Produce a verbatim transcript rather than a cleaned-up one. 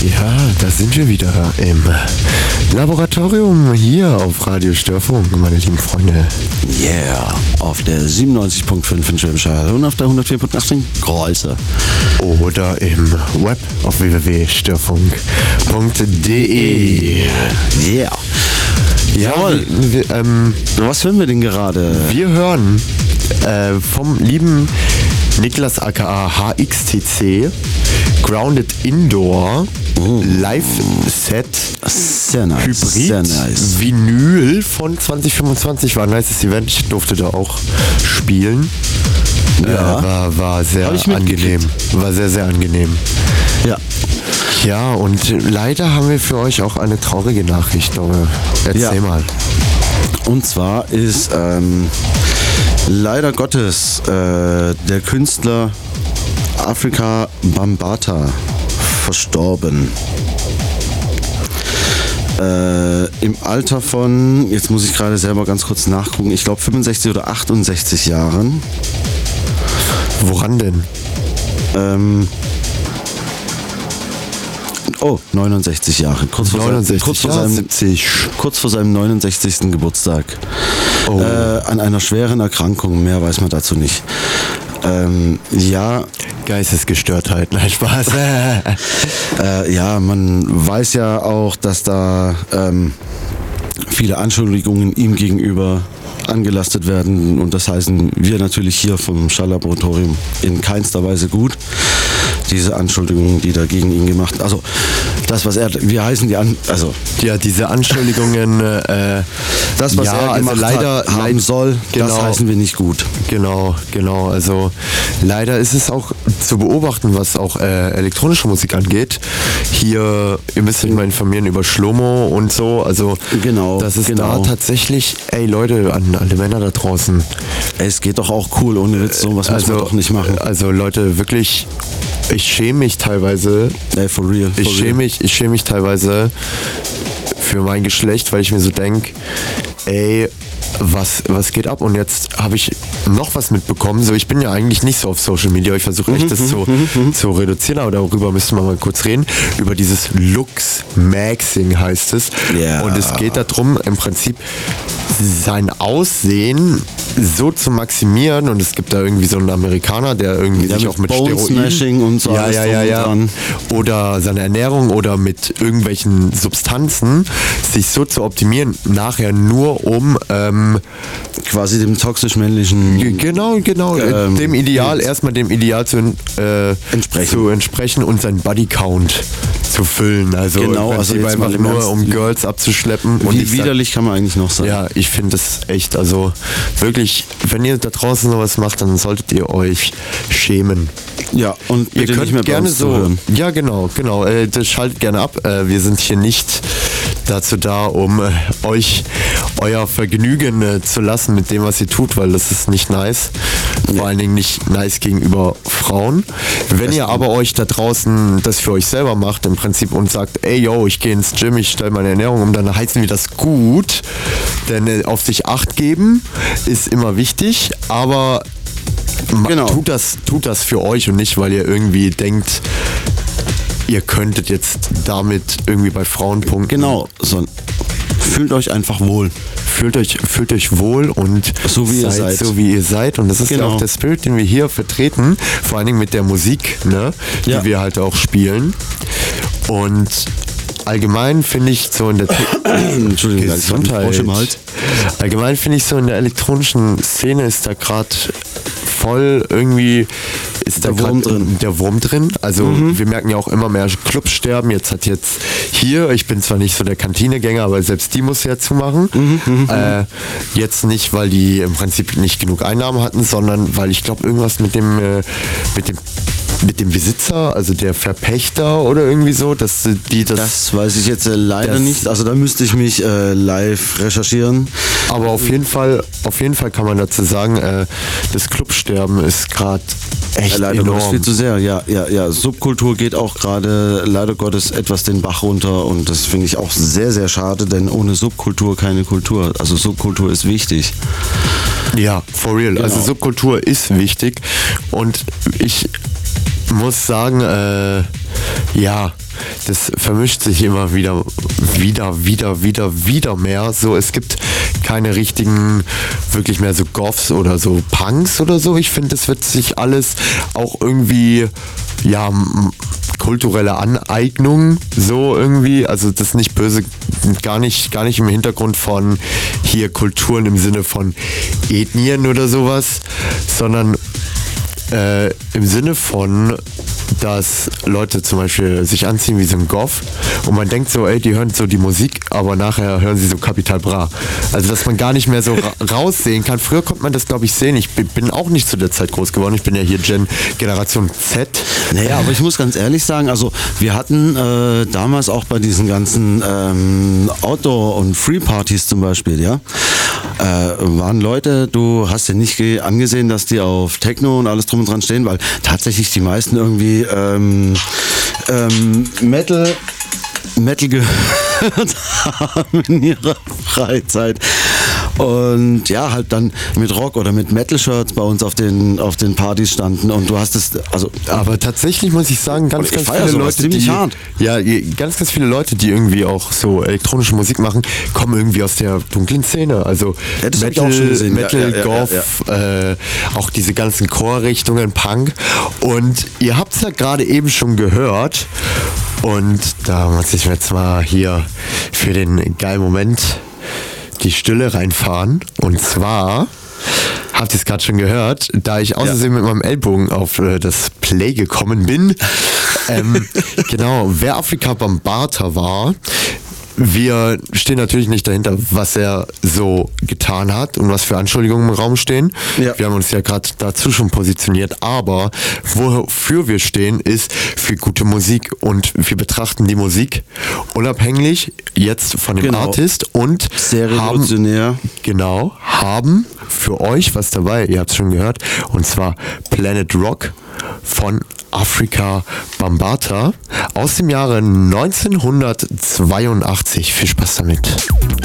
Ja, da sind wir wieder im Laboratorium hier auf Radio Störfunk, meine lieben Freunde. Yeah, auf der siebenundneunzig Komma fünf in Schwäbisch und auf der hundertvier Komma acht in Greuße. Oder im Web auf w w w punkt störfunk punkt d e. Yeah. Ja, wir, wir, ähm, was hören wir denn gerade? Wir hören äh, vom lieben Niklas aka H X T C Grounded Indoor oh. Live-Set sehr nice, Hybrid sehr nice. Vinyl von zwanzig fünfundzwanzig. War ein nices Event, ich durfte da auch spielen. Ja. Äh, war, war sehr angenehm. War sehr, sehr angenehm. Ja. Ja, und leider haben wir für euch auch eine traurige Nachricht. Erzähl ja. mal. Und zwar ist ähm, leider Gottes äh, der Künstler Afrika Bambaataa verstorben. Äh, Im Alter von, jetzt muss ich gerade selber ganz kurz nachgucken, ich glaube fünfundsechzig oder achtundsechzig Jahren. Woran denn? Ähm, oh, neunundsechzig Jahre. Kurz vor, neunundsechzig, seinem, kurz vor, ja, seinem, siebzig. kurz vor seinem neunundsechzigsten Geburtstag. Oh. Äh, an einer schweren Erkrankung, mehr weiß man dazu nicht. Ähm, ja. Geistesgestörtheit, nein, Spaß. äh, ja, man weiß ja auch, dass da ähm, viele Anschuldigungen ihm gegenüber angelastet werden, und das heißen wir natürlich hier vom Schalllaboratorium in keinster Weise gut. Diese Anschuldigungen, die da gegen ihn gemacht werden. Also das, was er, wir heißen die an, also ja, diese Anschuldigungen, äh, das, was ja, er gemacht also leider, hat, haben soll, genau, das heißen wir nicht gut. Genau, genau. Also leider ist es auch zu beobachten, was auch äh, elektronische Musik angeht. Hier, ihr müsst euch mal informieren über Shlomo und so. Also genau, das ist genau. da tatsächlich, ey Leute, an alle Männer da draußen. Es geht doch auch cool, ohne Witz, sowas also, muss man doch nicht machen. Also Leute, wirklich, ich schäme mich teilweise. Ey, for real. For ich schäme mich, ich schäme mich teilweise für mein Geschlecht, weil ich mir so denke, ey, was, was geht ab? Und jetzt habe ich noch was mitbekommen. So, ich bin ja eigentlich nicht so auf Social Media. Ich versuche echt das zu, zu reduzieren, aber darüber müssen wir mal kurz reden. Über dieses Lux Maxing heißt es. Yeah. Und es geht darum, im Prinzip sein Aussehen so zu maximieren, und es gibt da irgendwie so einen Amerikaner, der irgendwie ja, sich auch mit Steroiden und so ja, ja, ja, ja. dran. Oder seine Ernährung oder mit irgendwelchen Substanzen sich so zu optimieren, nachher nur um ähm, quasi dem toxisch-männlichen genau, genau, ähm, dem Ideal, erstmal dem Ideal zu, äh, entsprechen. zu entsprechen und seinen Bodycount zu füllen. Also genau, im Prinzip also einfach nur um Girls abzuschleppen. Wie und ich widerlich sag, kann man eigentlich noch sein? Ja, ich finde das echt, also wirklich, wenn ihr da draußen sowas macht, dann solltet ihr euch schämen. Ja, und ihr könnt nicht mehr gerne so hören. Ja, genau, genau. Äh, das schaltet gerne ab. Äh, wir sind hier nicht dazu da, um äh, euch euer Vergnügen äh, zu lassen mit dem, was ihr tut, weil das ist nicht nice. Nee. Vor allen Dingen nicht nice gegenüber Frauen. Wenn das ihr aber euch da draußen das für euch selber macht im Prinzip und sagt, ey yo, ich gehe ins Gym, ich stelle meine Ernährung um, dann heißen wir das gut. Denn äh, auf sich Acht geben ist immer wichtig, aber genau. tut das, tut das für euch und nicht, weil ihr irgendwie denkt, ihr könntet jetzt damit irgendwie bei Frauen punkten. Genau, so, fühlt euch einfach wohl. Fühlt euch, fühlt euch wohl und so wie seid, ihr seid. So wie ihr seid. Und das ist genau. ja auch der Spirit, den wir hier vertreten, vor allen Dingen mit der Musik, ne, die ja. wir halt auch spielen. Und allgemein finde ich so in der Entschuldigung, Gesundheit, ich im Hals. allgemein finde ich so in der elektronischen Szene ist da gerade voll irgendwie ist der da Wurm drin. Der Wurm drin. Also mhm. wir merken ja auch immer mehr Clubs sterben. Jetzt hat jetzt hier, ich bin zwar nicht so der Kantinegänger, aber selbst die muss ja zumachen. Mhm, äh, jetzt nicht, weil die im Prinzip nicht genug Einnahmen hatten, sondern weil ich glaube irgendwas mit dem äh, mit dem mit dem Besitzer, also der Verpächter oder irgendwie so, dass die das... Das weiß ich jetzt äh, leider nicht, also da müsste ich mich äh, live recherchieren. Aber auf jeden Fall, auf jeden Fall kann man dazu sagen, äh, das Clubsterben ist gerade echt äh, leider enorm. Gottes viel zu sehr, ja, ja, ja. Subkultur geht auch gerade leider Gottes etwas den Bach runter, und das finde ich auch sehr, sehr schade, denn ohne Subkultur keine Kultur. Also Subkultur ist wichtig. Ja, for real. Genau. Also Subkultur ist wichtig, und ich muss sagen, äh, Ja, das vermischt sich immer wieder, wieder, wieder, wieder, wieder mehr. So, es gibt keine richtigen, wirklich mehr so Goths oder so Punks oder so. Ich finde, es wird sich alles auch irgendwie, ja, m- kulturelle Aneignung so irgendwie, also das ist nicht böse, gar nicht, gar nicht im Hintergrund von hier Kulturen im Sinne von Ethnien oder sowas, sondern äh, im Sinne von, dass Leute zum Beispiel sich anziehen wie so ein Goth und man denkt so, ey, die hören so die Musik, aber nachher hören sie so Capital Bra. Also, dass man gar nicht mehr so ra- raussehen kann. Früher konnte man das, glaube ich, sehen. Ich bin, bin auch nicht zu der Zeit groß geworden. Ich bin ja hier Gen Generation Z. Naja, aber ich muss ganz ehrlich sagen, also wir hatten äh, damals auch bei diesen ganzen ähm, Outdoor- und Free-Partys zum Beispiel, ja, äh, waren Leute, du hast ja nicht ge- angesehen, dass die auf Techno und alles drum und dran stehen, weil tatsächlich die meisten irgendwie ähm, ähm, Metal Metal gehört haben in ihrer Freizeit. Und ja, halt dann mit Rock oder mit Metal-Shirts bei uns auf den, auf den Partys standen. Und du hast es, also. Aber tatsächlich muss ich sagen, ganz, ich ganz feier viele sowas Leute, ziemlich die, hart. ja, ganz, ganz viele Leute, die irgendwie auch so elektronische Musik machen, kommen irgendwie aus der dunklen Szene. Also Ja, das hab ich Metal, auch schon gesehen. Ja, Metal, ja, ja, Goth, ja, Äh, auch diese ganzen Chorrichtungen, Punk. Und ihr habt es ja gerade eben schon gehört. Und da muss ich mir jetzt mal hier für den geilen Moment die Stille reinfahren. Und zwar, habt ihr es gerade schon gehört, da ich außerdem ja. mit meinem Ellbogen auf äh, das Play gekommen bin. ähm, genau, wer Afrika Bambaataa war, wir stehen natürlich nicht dahinter, was er so getan hat und was für Anschuldigungen im Raum stehen. Ja. Wir haben uns ja gerade dazu schon positioniert, aber wofür wir stehen, ist für gute Musik und wir betrachten die Musik unabhängig jetzt von dem genau. Artist und sehr revolutionär. Haben, genau, haben für euch was dabei, ihr habt es schon gehört, und zwar Planet Rock von Afrika Bambaataa aus dem Jahre neunzehnhundertzweiundachtzig. Viel Spaß damit.